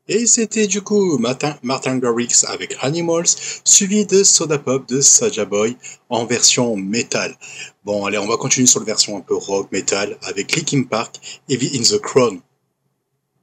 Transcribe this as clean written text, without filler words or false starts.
Et c'était du coup Martin Garrix avec Animals, suivi de Soda Pop de Soulja Boy en version métal. Bon, allez, on va continuer sur la version un peu rock metal avec Linkin Park, Heavy in the Crown.